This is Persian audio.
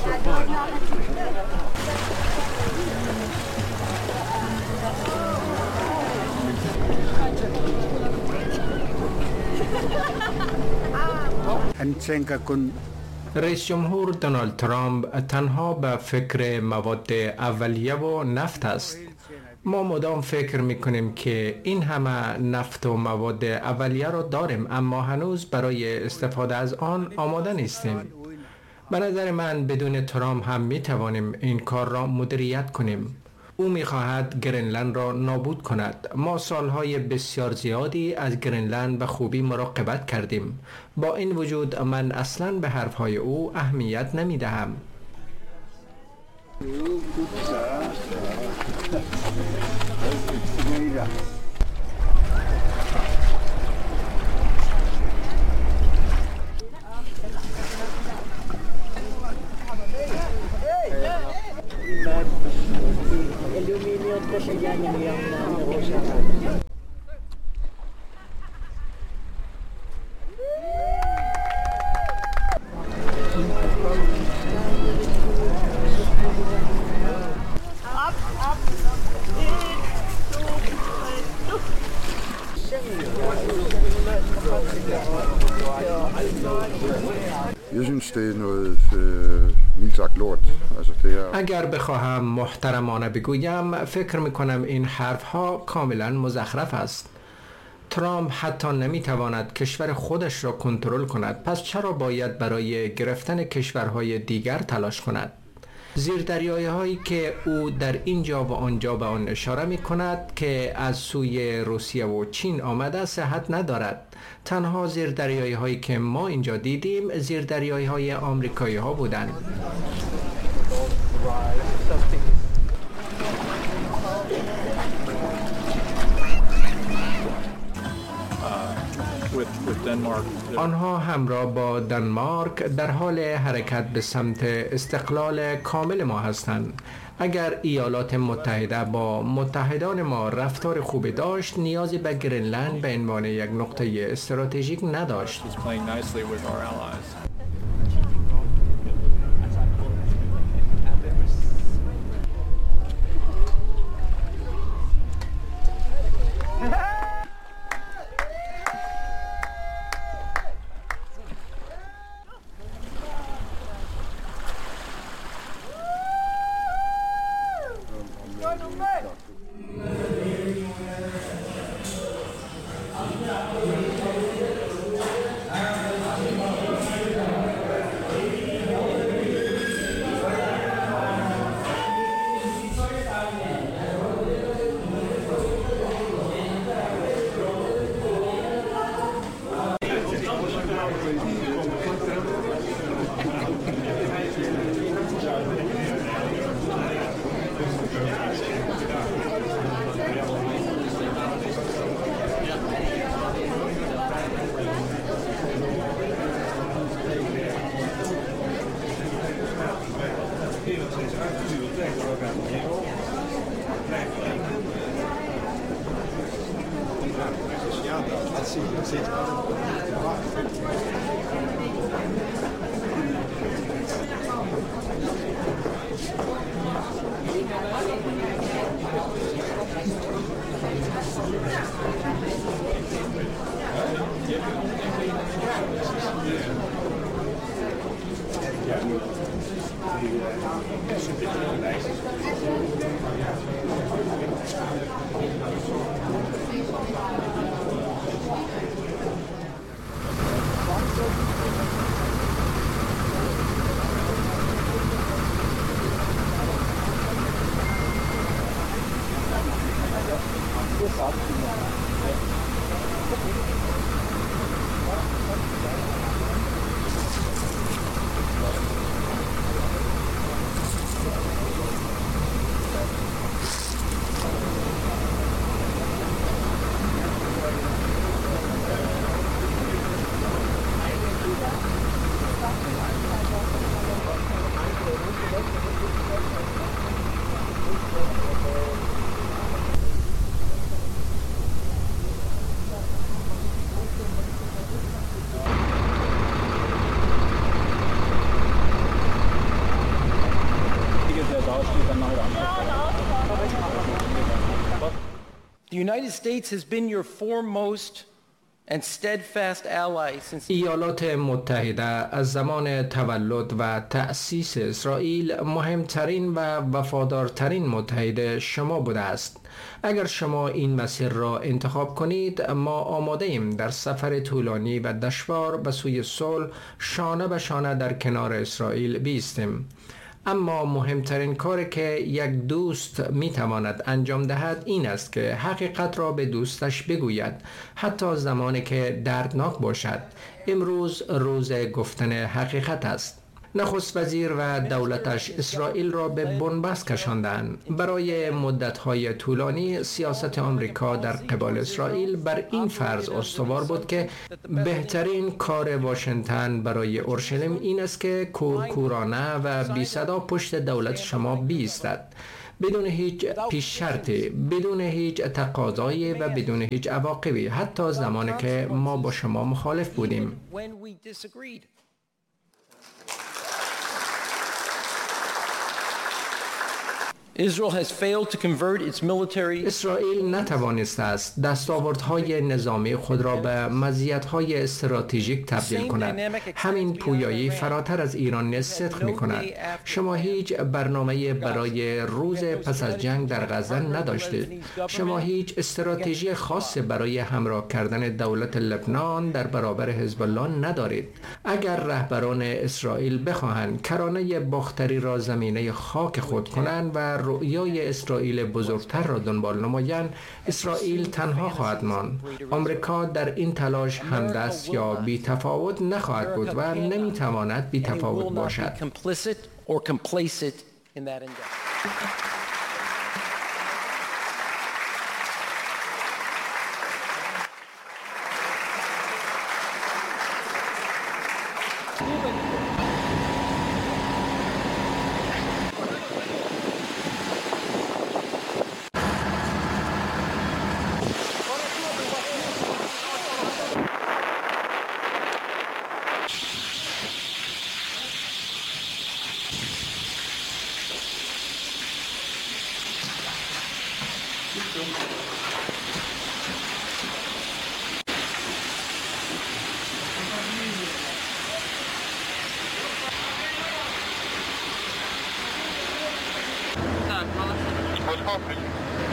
رئیس جمهور دونالد ترامپ تنها به فکر مواد اولیه و نفت است. ما مدام فکر میکنیم که این همه نفت و مواد اولیه را داریم، اما هنوز برای استفاده از آن آماده نیستیم. به نظر من بدون ترامپ هم میتوانیم این کار را مدیریت کنیم. او میخواهد گرینلند را نابود کند. ما سالهای بسیار زیادی از گرینلند به خوبی مراقبت کردیم. با این وجود من اصلاً به حرفهای او اهمیت نمیدهم. اگر بخواهم محترمانه بگویم، فکر میکنم این حرف ها کاملا مزخرف است. ترامپ حتی نمیتواند کشور خودش را کنترل کند، پس چرا باید برای گرفتن کشورهای دیگر تلاش کند؟ زیردریایی هایی که او در اینجا و آنجا به آن اشاره می کند که از سوی روسیه و چین آمده صحت ندارد. تنها زیردریایی هایی که ما اینجا دیدیم زیردریایی های آمریکایی ها بودند. آنها همراه با دانمارک در حال حرکت به سمت استقلال کامل ما هستند. اگر ایالات متحده با متحدان ما رفتار خوبی داشت، نیازی به گرینلند به عنوان یک نقطه استراتژیک نداشت. The United States has been your foremost and steadfast ally since ایالات متحده از زمان تولد و تأسیس اسرائیل مهمترین و وفادارترین متحد شما بوده است. اگر شما این مسیر را انتخاب کنید، ما آماده ایم در سفر طولانی و دشوار به سوی صلح شانه به شانه در کنار اسرائیل بایستیم. اما مهمترین کاری که یک دوست می تواند انجام دهد این است که حقیقت را به دوستش بگوید، حتی زمانی که دردناک باشد. امروز روز گفتن حقیقت است. نخست وزیر و دولتش اسرائیل را به بنبست کشاندند. برای مدت‌های طولانی سیاست آمریکا در قبال اسرائیل بر این فرض استوار بود که بهترین کار واشنگتن برای اورشلیم این است که کورکورانه و بی صدا پشت دولت شما بایستد، بدون هیچ پیش شرطی، بدون هیچ تقاضایی و بدون هیچ عواقبی، حتی زمانی که ما با شما مخالف بودیم. اسرائیل نتوانسته است دستاوردهای نظامی خود را به مزیت‌های استراتژیک تبدیل کند. همین پویایی فراتر از ایران نیز صدق می‌کند. شما هیچ برنامه برای روز پس از جنگ در غزه نداشتید. شما هیچ استراتژی خاصی برای همراه کردن دولت لبنان در برابر حزب الله ندارید. اگر رهبران اسرائیل بخواهند کرانه باختری را زمینه خاک خود کنند و رؤیای اسرائیل بزرگتر را دنبال نمایند، اسرائیل تنها خواهد ماند. آمریکا در این تلاش همدست یا بی تفاوت نخواهد بود و نمیتواند بی تفاوت باشد. What's happening?